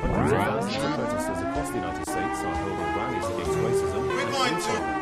Hundreds of thousands of protesters across the United States are holding rallies against racism and anti